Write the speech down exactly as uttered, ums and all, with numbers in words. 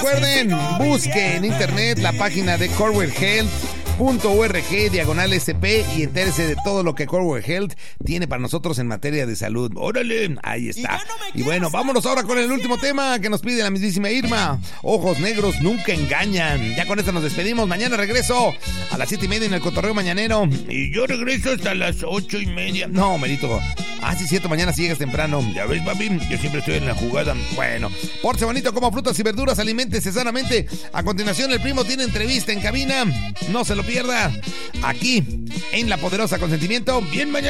Recuerden, busque en internet la página de Corewell Health punto org diagonal S P y entérese de todo lo que Corewell Health tiene para nosotros en materia de salud. ¡Órale! Ahí está. Y bueno, vámonos ahora con el último tema que nos pide la mismísima Irma. Ojos negros nunca engañan. Ya con esto nos despedimos. Mañana regreso a las siete y media en el Cotorreo Mañanero. Y yo regreso hasta las ocho y media. No, merito. Ah, sí, cierto, mañana sí llegas temprano. Ya ves, papi, yo siempre estoy en la jugada. Bueno, pórtese bonito, como frutas y verduras, aliméntese sanamente. A continuación, el primo tiene entrevista en cabina. No se lo pierda. Aquí, en La Poderosa Consentimiento. Bien, mañana.